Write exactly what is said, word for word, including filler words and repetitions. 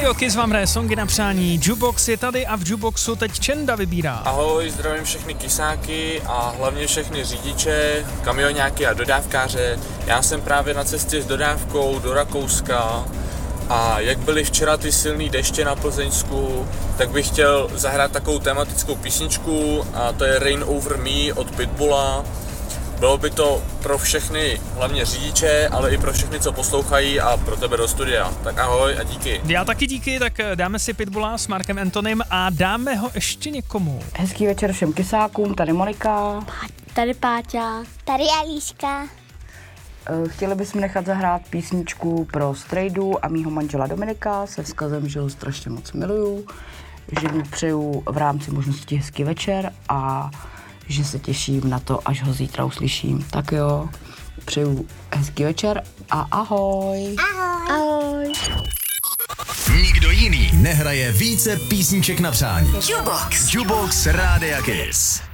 Radio Kiss vám hraje songy na přání. Jukebox je tady a v Jukeboxu teď Čenda vybírá. Ahoj, zdravím všechny kysáky a hlavně všechny řidiče, kamioňáky a dodávkáře. Já jsem právě na cestě s dodávkou do Rakouska a jak byly včera ty silný deště na Plzeňsku, tak bych chtěl zahrát takovou tematickou písničku a to je Rain Over Me od Pitbulla. Bylo by to pro všechny, hlavně řidiče, ale i pro všechny, co poslouchají a pro tebe do studia. Tak ahoj a díky. Já taky díky, tak dáme si Pitbulla s Markem Antonym a dáme ho ještě někomu. Hezký večer všem kysákům, tady Monika. Tady Páťa. Tady Alíška. Chtěli bychom nechat zahrát písničku pro Strejdu a mýho manžela Dominika se vzkazem, že ho strašně moc miluju, že mu přeju v rámci možnosti hezký večer a že se těším na to, až ho zítra uslyším. Tak jo, přeju hezký večer a ahoj. Ahoj. Ahoj. Nikdo jiný nehraje více písniček na přání. Jukebox. Jukebox Rádia Kiss.